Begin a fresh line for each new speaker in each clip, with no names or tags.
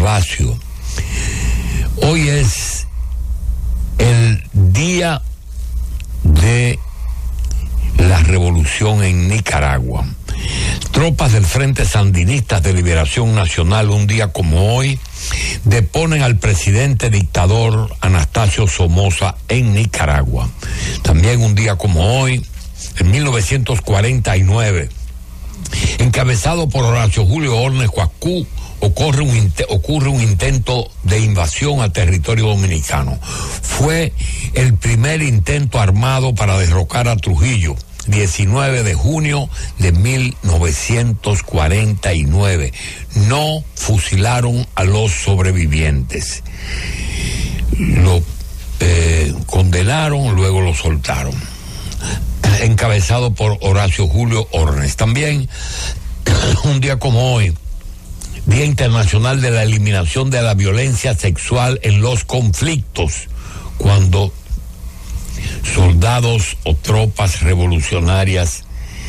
Gervasio. Hoy es el día de la revolución en Nicaragua. Tropas del Frente Sandinista de Liberación Nacional, un día como hoy, deponen al presidente dictador Anastasio Somoza en Nicaragua. También un día como hoy, en 1949, encabezado por Horacio Julio Ornes Cuascú, ocurre un intento de invasión al territorio dominicano. Fue el primer intento armado para derrocar a Trujillo, 19 de junio de 1949. No fusilaron a los sobrevivientes. Lo condenaron, luego lo soltaron. Encabezado por Horacio Julio Ornes. También, un día como hoy, Día Internacional de la Eliminación de la Violencia Sexual en los Conflictos, cuando soldados o tropas revolucionarias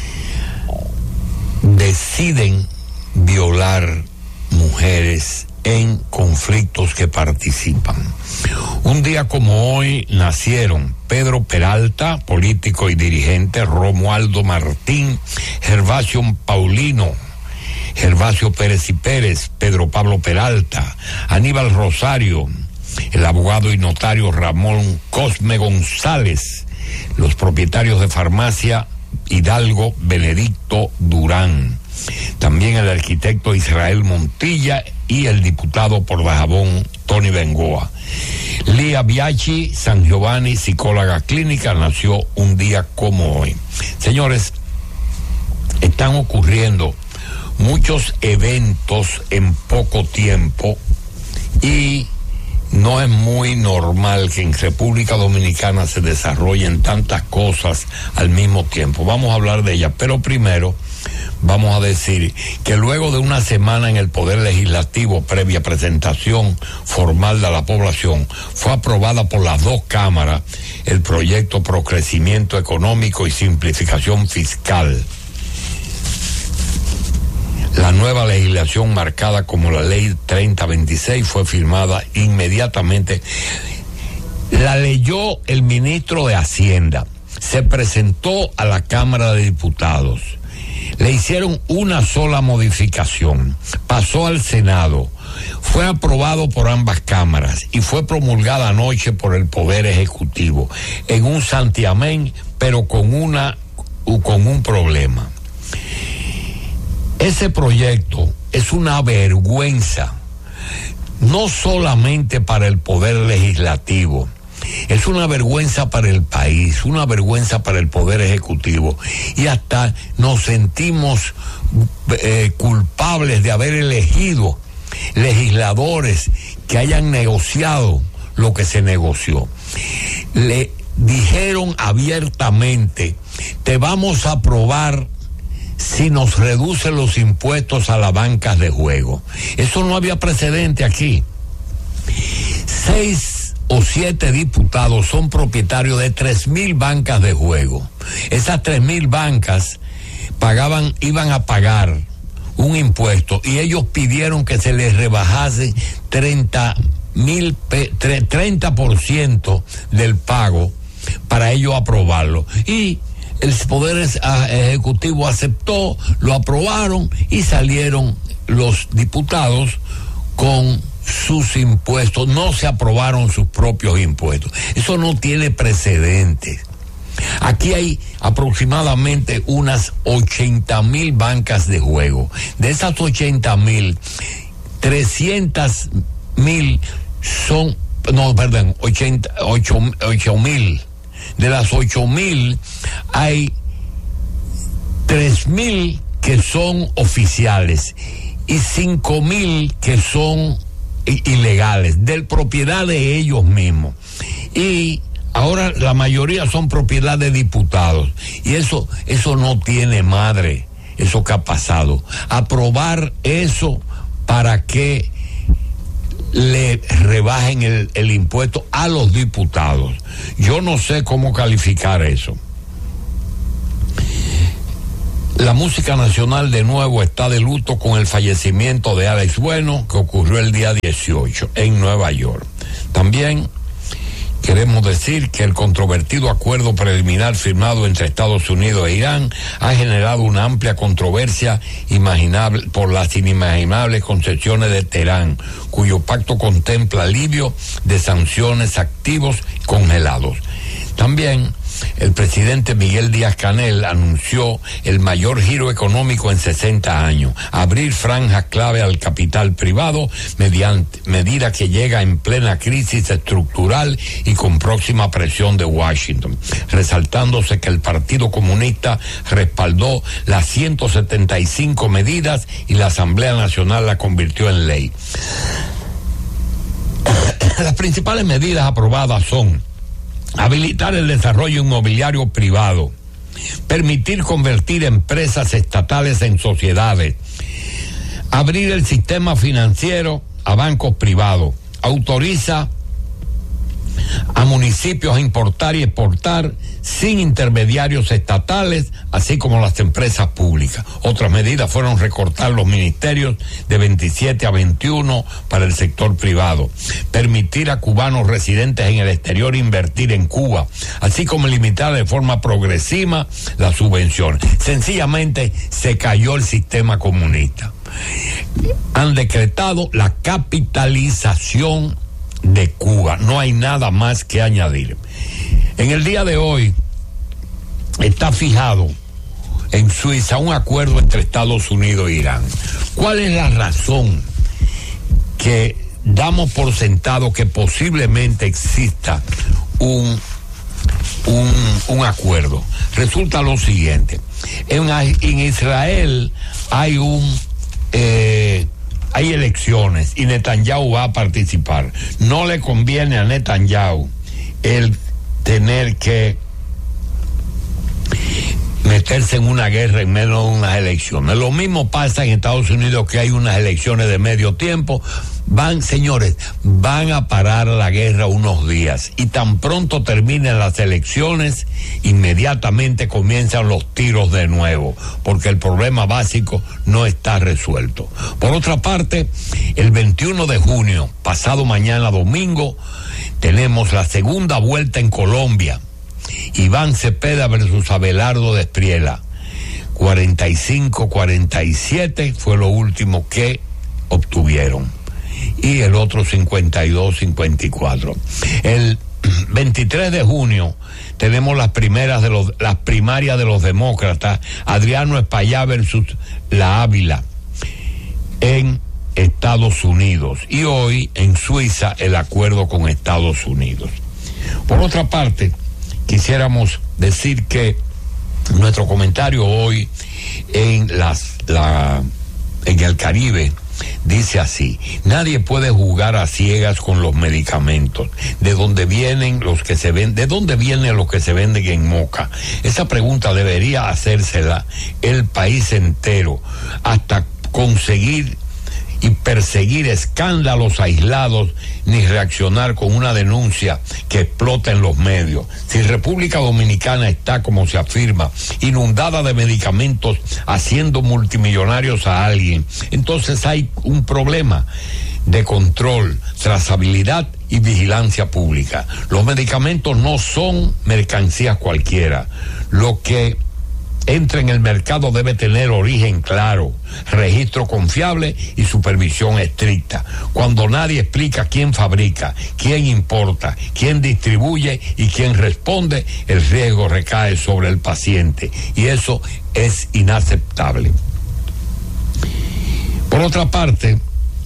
deciden violar mujeres en conflictos que participan. Un día como hoy nacieron Pedro Peralta, político y dirigente, Romualdo Martín, Gervasio Paulino, Gervasio Pérez y Pérez, Pedro Pablo Peralta, Aníbal Rosario, el abogado y notario Ramón Cosme González, los propietarios de farmacia Hidalgo Benedicto Durán, también el arquitecto Israel Montilla y el diputado por Dajabón Tony Bengoa. Lía Biachi San Giovanni, psicóloga clínica, nació un día como hoy. Señores, están ocurriendo muchos eventos en poco tiempo y no es muy normal que en República Dominicana se desarrollen tantas cosas al mismo tiempo. Vamos a hablar de ellas, pero primero vamos a decir que luego de una semana en el Poder Legislativo, previa presentación formal de la población, fue aprobada por las dos cámaras el proyecto Pro Crecimiento Económico y Simplificación Fiscal. La nueva legislación, marcada como la Ley 3026, fue firmada inmediatamente. La leyó el ministro de Hacienda, se presentó a la Cámara de Diputados, le hicieron una sola modificación, pasó al Senado, fue aprobado por ambas cámaras y fue promulgada anoche por el Poder Ejecutivo en un santiamén, pero con un problema. Ese proyecto es una vergüenza, no solamente para el Poder Legislativo, es una vergüenza para el país, una vergüenza para el Poder Ejecutivo, y hasta nos sentimos culpables de haber elegido legisladores que hayan negociado lo que se negoció. Le dijeron abiertamente: te vamos a aprobar si nos reducen los impuestos a las bancas de juego. Eso no había precedente aquí. 6 o 7 diputados son propietarios de 3,000 bancas de juego. Esas 3,000 bancas iban a pagar un impuesto y ellos pidieron que se les rebajase 30% del pago para ellos aprobarlo. Y el Poder Ejecutivo aceptó, lo aprobaron y salieron los diputados con sus impuestos. No se aprobaron sus propios impuestos. Eso no tiene precedentes. Aquí hay aproximadamente unas 80,000 bancas de juego. De esas 80,000, 300,000 son, 8,000. De las 8,000 hay 3,000 que son oficiales y 5,000 que son ilegales, de propiedad de ellos mismos. Y ahora la mayoría son propiedad de diputados. Y eso no tiene madre, eso que ha pasado. Aprobar eso para que le rebajen el impuesto a los diputados. Yo no sé cómo calificar eso. La música nacional de nuevo está de luto con el fallecimiento de Alex Bueno, que ocurrió el día 18 en Nueva York. También queremos decir que el controvertido acuerdo preliminar firmado entre Estados Unidos e Irán ha generado una amplia controversia imaginable por las inimaginables concesiones de Teherán, cuyo pacto contempla alivio de sanciones activos congelados. También el presidente Miguel Díaz-Canel anunció el mayor giro económico en 60 años, abrir franjas clave al capital privado mediante medida que llega en plena crisis estructural y con próxima presión de Washington, resaltándose que el Partido Comunista respaldó las 175 medidas y la Asamblea Nacional la convirtió en ley. Las principales medidas aprobadas son: habilitar el desarrollo inmobiliario privado, permitir convertir empresas estatales en sociedades, abrir el sistema financiero a bancos privados, autoriza a municipios a importar y exportar sin intermediarios estatales, así como las empresas públicas. Otras medidas fueron recortar los ministerios de 27 a 21 para el sector privado, permitir a cubanos residentes en el exterior invertir en Cuba, así como limitar de forma progresiva las subvenciones. Sencillamente se cayó el sistema comunista. Han decretado la capitalización de Cuba. No hay nada más que añadir. En el día de hoy está fijado en Suiza un acuerdo entre Estados Unidos e Irán. ¿Cuál es la razón que damos por sentado que posiblemente exista un acuerdo? Resulta lo siguiente: en Israel hay hay elecciones y Netanyahu va a participar. No le conviene a Netanyahu el tener que meterse en una guerra en medio de unas elecciones. Lo mismo pasa en Estados Unidos, que hay unas elecciones de medio tiempo. Señores, van a parar la guerra unos días y tan pronto terminen las elecciones, inmediatamente comienzan los tiros de nuevo, porque el problema básico no está resuelto. Por otra parte, el 21 de junio, pasado mañana domingo, tenemos la segunda vuelta en Colombia. Iván Cepeda versus Abelardo Despriela. 45-47 fue lo último que obtuvieron. Y el otro 52-54. El 23 de junio tenemos las primarias de los demócratas, Adriano Espaillá versus La Ávila en Estados Unidos. Y hoy en Suiza el acuerdo con Estados Unidos. Por otra parte, quisiéramos decir que nuestro comentario hoy en el Caribe dice así: nadie puede jugar a ciegas con los medicamentos. ¿De dónde vienen los que se venden? ¿De dónde vienen los que se venden en Moca? Esa pregunta debería hacérsela el país entero, hasta conseguir y perseguir escándalos aislados, ni reaccionar con una denuncia que explota en los medios. Si República Dominicana está, como se afirma, inundada de medicamentos haciendo multimillonarios a alguien, entonces hay un problema de control, trazabilidad y vigilancia pública. Los medicamentos no son mercancías cualquiera. Lo que entra en el mercado debe tener origen claro, registro confiable y supervisión estricta. Cuando nadie explica quién fabrica, quién importa, quién distribuye y quién responde, el riesgo recae sobre el paciente, y eso es inaceptable. Por otra parte,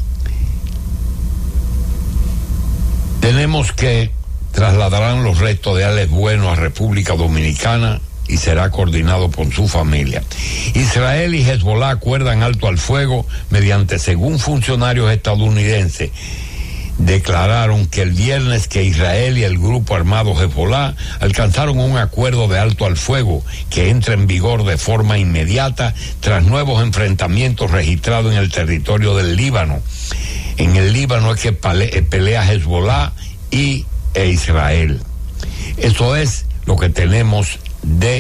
tenemos que trasladarán los restos de Alex Bueno a República Dominicana y será coordinado por su familia. Israel y Hezbollah acuerdan alto al fuego mediante, según funcionarios estadounidenses, declararon que el viernes que Israel y el grupo armado Hezbollah alcanzaron un acuerdo de alto al fuego que entra en vigor de forma inmediata tras nuevos enfrentamientos registrados en el territorio del Líbano. En el Líbano es que pelea Hezbollah e Israel. Eso es lo que tenemos de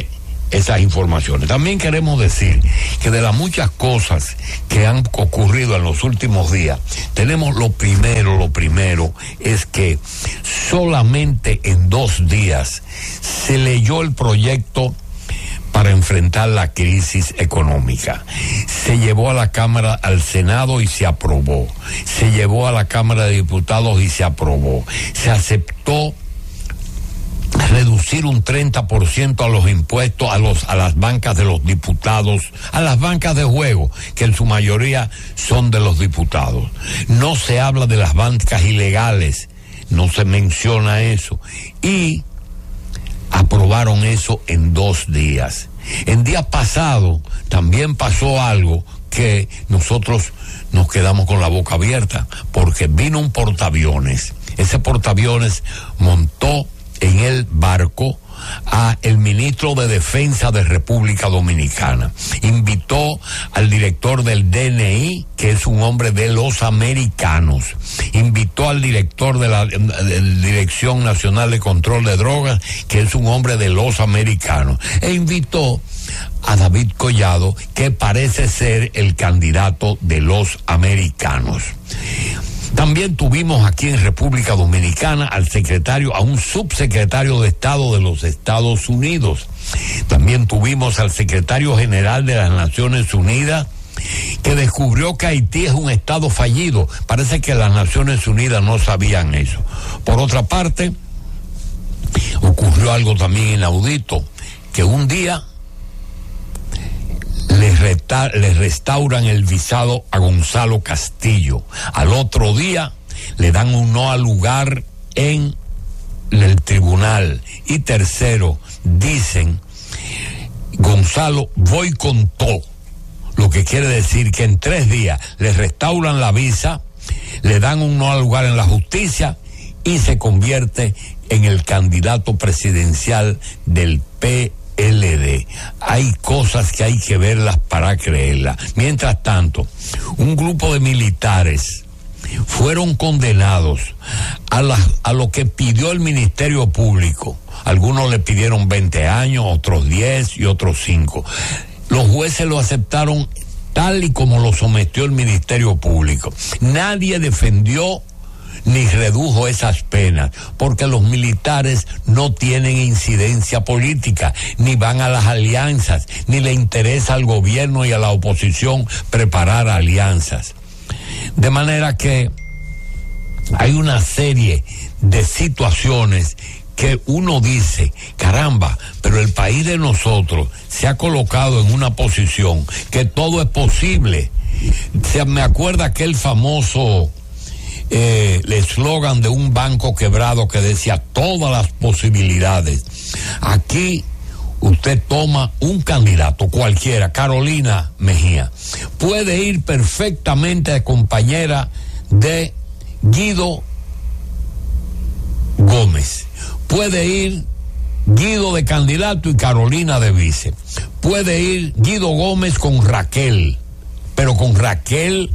esas informaciones. También queremos decir que de las muchas cosas que han ocurrido en los últimos días, tenemos lo primero es que solamente en 2 días se leyó el proyecto para enfrentar la crisis económica. Se llevó a la Cámara, al Senado y se aprobó. Se llevó a la Cámara de Diputados y se aprobó. Se aceptó reducir un 30% a los impuestos a las bancas de los diputados, a las bancas de juego, que en su mayoría son de los diputados. No se habla de las bancas ilegales, no se menciona eso. Y aprobaron eso en 2 días. En días pasados también pasó algo que nosotros nos quedamos con la boca abierta, porque vino un portaaviones. Ese portaaviones montó en el barco a el ministro de Defensa de República Dominicana. Invitó al director del DNI, que es un hombre de los americanos. Invitó al director de la Dirección Nacional de Control de Drogas, que es un hombre de los americanos. E invitó a David Collado, que parece ser el candidato de los americanos. También tuvimos aquí en República Dominicana a un subsecretario de Estado de los Estados Unidos. También tuvimos al secretario general de las Naciones Unidas, que descubrió que Haití es un estado fallido. Parece que las Naciones Unidas no sabían eso. Por otra parte, ocurrió algo también inaudito, que un día le restauran el visado a Gonzalo Castillo. Al otro día le dan un no al lugar en el tribunal. Y tercero, dicen, Gonzalo, voy con todo. Lo que quiere decir que en 3 días le restauran la visa, le dan un no al lugar en la justicia y se convierte en el candidato presidencial del PLD. Hay cosas que hay que verlas para creerlas. Mientras tanto, un grupo de militares fueron condenados a lo que pidió el Ministerio Público. Algunos le pidieron 20 años, otros 10 y otros 5. Los jueces lo aceptaron tal y como lo sometió el Ministerio Público. Nadie defendió ni redujo esas penas, porque los militares no tienen incidencia política, ni van a las alianzas, ni le interesa al gobierno y a la oposición preparar alianzas. De manera que hay una serie de situaciones que uno dice, caramba, pero el país de nosotros se ha colocado en una posición que todo es posible. Me acuerda aquel famoso el eslogan de un banco quebrado que decía todas las posibilidades. Aquí usted toma un candidato cualquiera, Carolina Mejía, puede ir perfectamente de compañera de Guido Gómez, puede ir Guido de candidato y Carolina de vice, puede ir Guido Gómez con Raquel, pero con Raquel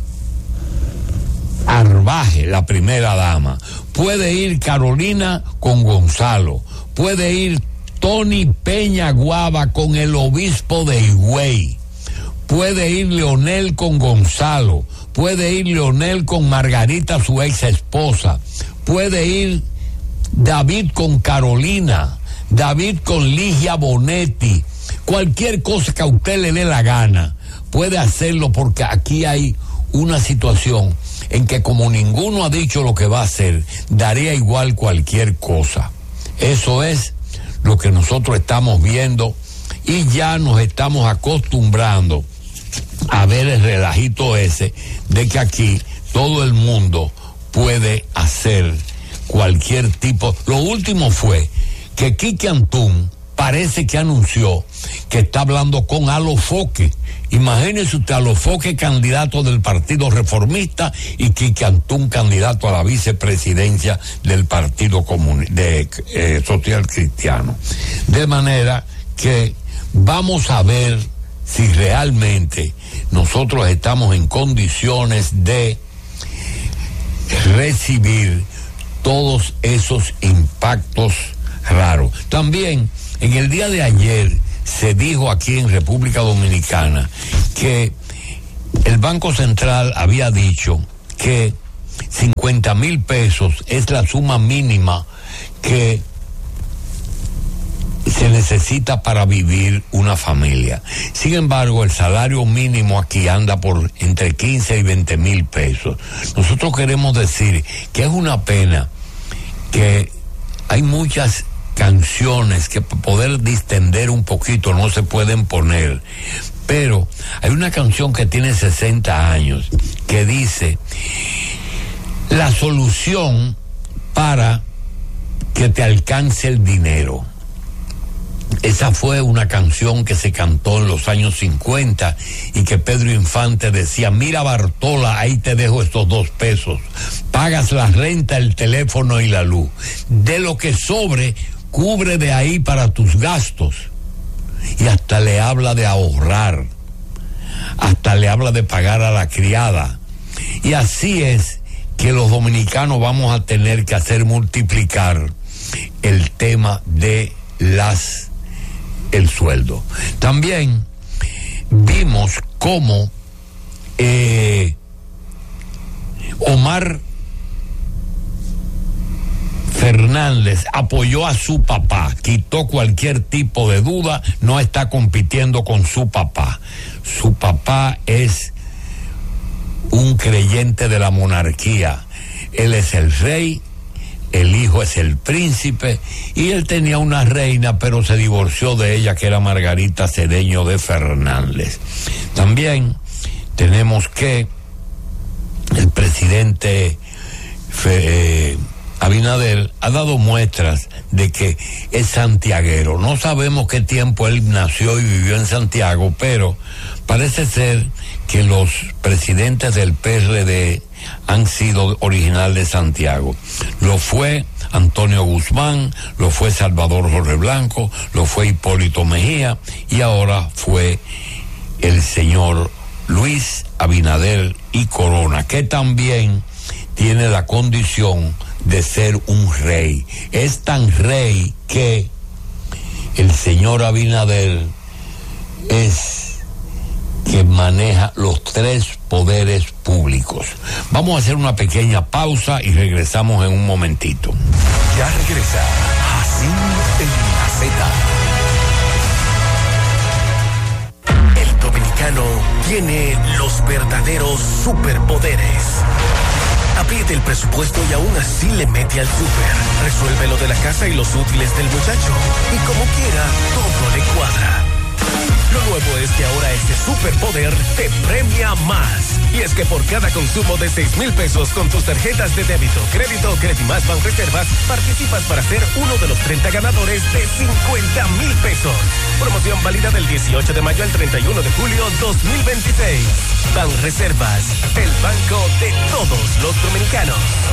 Arbaje, la primera dama, puede ir Carolina con Gonzalo, puede ir Tony Peña Guava con el obispo de Higüey, puede ir Leonel con Gonzalo, puede ir Leonel con Margarita, su ex esposa, puede ir David con Carolina, David con Ligia Bonetti, cualquier cosa que a usted le dé la gana, puede hacerlo, porque aquí hay una situación en que como ninguno ha dicho lo que va a hacer, daría igual cualquier cosa. Eso es lo que nosotros estamos viendo y ya nos estamos acostumbrando a ver el relajito ese de que aquí todo el mundo puede hacer cualquier tipo. Lo último fue que Quique Antún parece que anunció que está hablando con Alofoque. Imagínese usted, Alofoque, candidato del Partido Reformista, y Quique Antún, candidato a la vicepresidencia del Partido Social Cristiano. De manera que vamos a ver si realmente nosotros estamos en condiciones de recibir todos esos impactos raros. También, en el día de ayer se dijo aquí en República Dominicana que el Banco Central había dicho que 50,000 pesos es la suma mínima que se necesita para vivir una familia. Sin embargo, el salario mínimo aquí anda por entre 15 y 20,000 pesos. Nosotros queremos decir que es una pena que hay muchas canciones que para poder distender un poquito no se pueden poner, pero hay una canción que tiene 60 años que dice: la solución para que te alcance el dinero. Esa fue una canción que se cantó en los años 50 y que Pedro Infante decía: mira Bartola, ahí te dejo estos 2 pesos, pagas la renta, el teléfono y la luz, de lo que sobre, cubre de ahí para tus gastos. Y hasta le habla de ahorrar, hasta le habla de pagar a la criada. Y así es que los dominicanos vamos a tener que hacer multiplicar el tema de el sueldo. También vimos cómo Omar Fernández apoyó a su papá, quitó cualquier tipo de duda, no está compitiendo con su papá. Su papá es un creyente de la monarquía. Él es el rey, el hijo es el príncipe, y él tenía una reina, pero se divorció de ella, que era Margarita Cedeño de Fernández. También tenemos que el presidente Abinader ha dado muestras de que es santiaguero. No sabemos qué tiempo él nació y vivió en Santiago, pero parece ser que los presidentes del PRD han sido original de Santiago. Lo fue Antonio Guzmán, lo fue Salvador Jorge Blanco, lo fue Hipólito Mejía, y ahora fue el señor Luis Abinader y Corona, que también tiene la condición de ser un rey. Es tan rey que el señor Abinader es que maneja los 3 poderes públicos. Vamos a hacer una pequeña pausa y regresamos en un momentito.
Ya regresa Jacín en la Z. El dominicano tiene los verdaderos superpoderes. Apriete el presupuesto y aún así le mete al súper. Resuelve lo de la casa y los útiles del muchacho. Y como quiera, todo le cuadra. Lo nuevo es que ahora este superpoder te premia más. Y es que por cada consumo de 6,000 pesos con tus tarjetas de débito, crédito o Credimás Banreservas, participas para ser uno de los 30 ganadores de 50,000 pesos. Promoción válida del 18 de mayo al 31 de julio 2026. Banreservas, el banco de todos los dominicanos.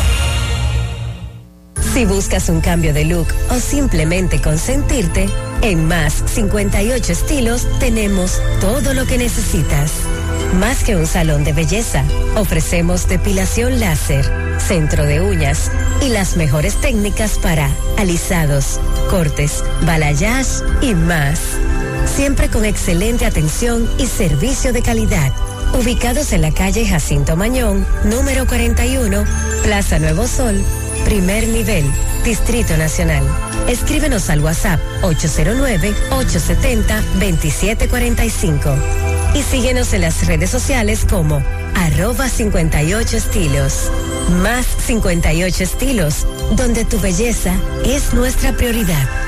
Si buscas un cambio de look o simplemente consentirte, en Más 58 Estilos tenemos todo lo que necesitas. Más que un salón de belleza, ofrecemos depilación láser, centro de uñas y las mejores técnicas para alisados, cortes, balayage y más. Siempre con excelente atención y servicio de calidad. Ubicados en la calle Jacinto Mañón, número 41, Plaza Nuevo Sol, primer nivel, Distrito Nacional. Escríbenos al WhatsApp 809-870-2745 y síguenos en las redes sociales como @58estilos. Más 58 Estilos, donde tu belleza es nuestra prioridad.